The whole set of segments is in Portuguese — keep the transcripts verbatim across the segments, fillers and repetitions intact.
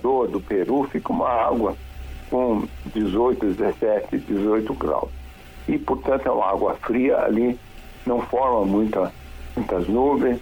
Equador, do Peru, fica uma água com dezoito, dezessete, dezoito graus. E, portanto, é uma água fria ali, não forma muita, muitas nuvens,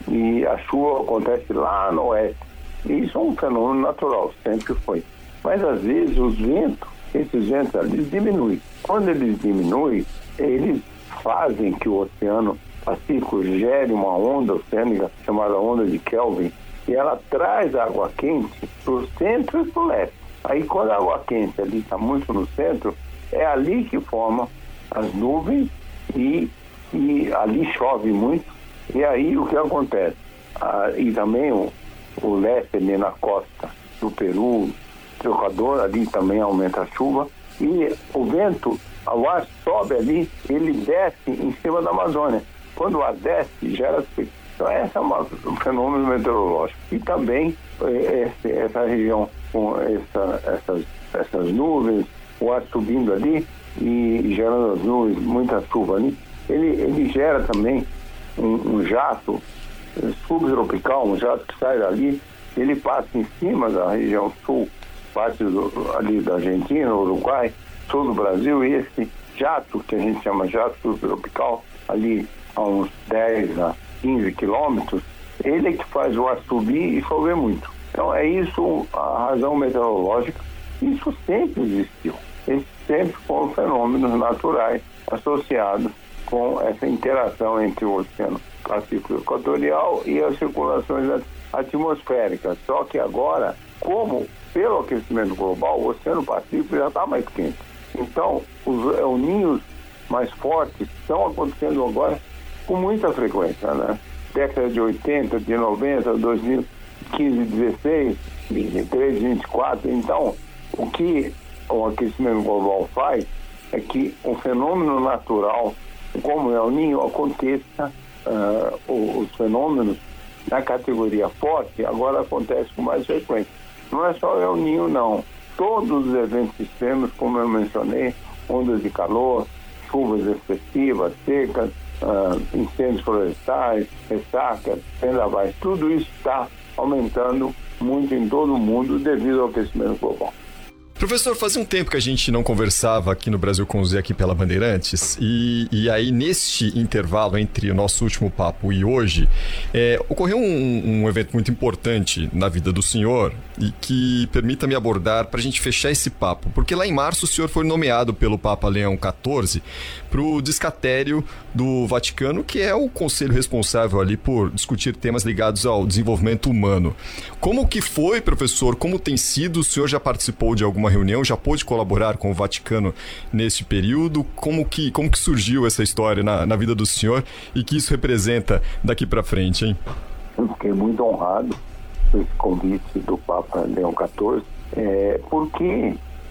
e a chuva acontece lá no oeste. E isso é um fenômeno natural, sempre foi. Mas, às vezes, os ventos, esses ventos ali diminuem. Quando eles diminuem, eles fazem que o Oceano Pacífico gere uma onda oceânica chamada onda de Kelvin, e ela traz a água quente para o centro e para o leste. Aí, quando a água quente ali está muito no centro, é ali que forma as nuvens e, e ali chove muito. E aí, o que acontece? Ah, e também o, o leste ali na costa do Peru, do Equador, ali também aumenta a chuva. E o vento, o ar sobe ali, ele desce em cima da Amazônia. Quando o ar desce, gera seca. Então, esse é uma, um fenômeno meteorológico. E também esse, essa região com essa, essas, essas nuvens, o ar subindo ali e gerando as nuvens, muita chuva ali, ele, ele gera também um, um jato subtropical, um jato que sai dali, ele passa em cima da região sul, parte do, ali da Argentina, Uruguai, sul do Brasil, e esse jato, que a gente chama jato subtropical, ali a uns dez a quinze quilômetros, ele é que faz o ar subir e chover muito. Então é isso a razão meteorológica. Isso sempre existiu. Esses sempre foram fenômenos naturais associados com essa interação entre o Oceano Pacífico Equatorial e as circulações atmosféricas. Só que agora, como pelo aquecimento global, o Oceano Pacífico já está mais quente. Então, os El Ninhos mais fortes estão acontecendo agora com muita frequência, né? Década de oitenta, de noventa, dois mil e quinze, dezesseis, vinte e três, vinte e quatro. Então, o que o aquecimento global faz é que um fenômeno natural, como o El Niño, aconteça, uh, os fenômenos na categoria forte, agora acontece com mais frequência. Não é só o El Niño, não. Todos os eventos extremos, como eu mencionei, ondas de calor, chuvas excessivas, secas, Uh, incêndios florestais, ressacas, vendavais, tudo isso está aumentando muito em todo o mundo devido ao aquecimento global. Professor, fazia um tempo que a gente não conversava aqui no Brasil com o Zé aqui pela Bandeirantes e, e aí neste intervalo entre o nosso último papo e hoje é, ocorreu um, um evento muito importante na vida do senhor e que permita-me abordar para a gente fechar esse papo, porque lá em março o senhor foi nomeado pelo Papa Leão quatorze para o Descatério do Vaticano, que é o conselho responsável ali por discutir temas ligados ao desenvolvimento humano. Como que foi, professor? Como tem sido? O senhor já participou de alguma reunião, já pôde colaborar com o Vaticano neste período? Como que, como que surgiu essa história na, na vida do senhor e que isso representa daqui para frente, hein? Eu fiquei muito honrado com esse convite do Papa Leão quatorze, é, porque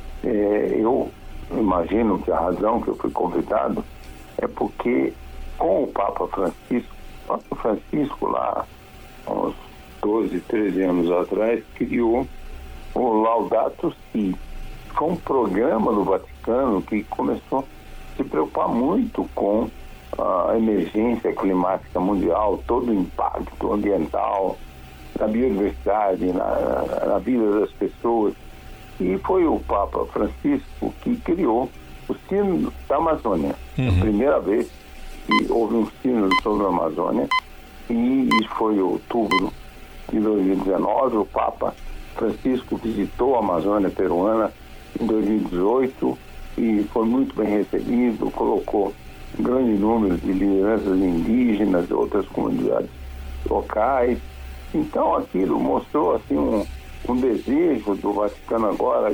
é, eu imagino que a razão que eu fui convidado é porque com o Papa Francisco, o Papa Francisco lá, há uns doze, treze anos atrás, criou o Laudato Si. Foi um programa do Vaticano que começou a se preocupar muito com a emergência climática mundial, todo o impacto ambiental, na biodiversidade, na, na vida das pessoas. E foi o Papa Francisco que criou o Sínodo da Amazônia. Uhum. A primeira vez que houve um sínodo sobre a Amazônia, e isso foi em outubro de dois mil e dezenove. O Papa Francisco visitou a Amazônia peruana em dois mil e dezoito e foi muito bem recebido, colocou um grande número de lideranças indígenas e outras comunidades locais. Então aquilo mostrou assim um, um desejo do Vaticano agora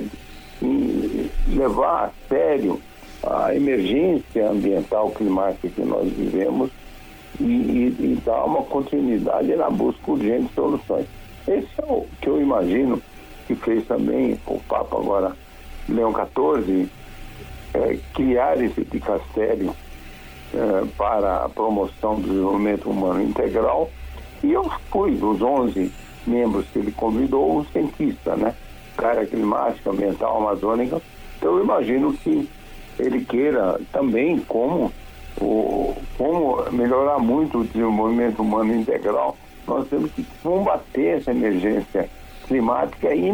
de levar a sério a emergência ambiental climática que nós vivemos e, e, e dar uma continuidade na busca urgente de soluções. Esse é o que eu imagino que fez também o Papa agora, Leão quatorze, é, criar esse dicastério é, para a promoção do desenvolvimento humano integral. E eu fui dos onze membros que ele convidou, o cientista, né? Área climática, ambiental, amazônica. Então eu imagino que ele queira também como, o, como melhorar muito o desenvolvimento humano integral. Nós temos que combater essa emergência climática e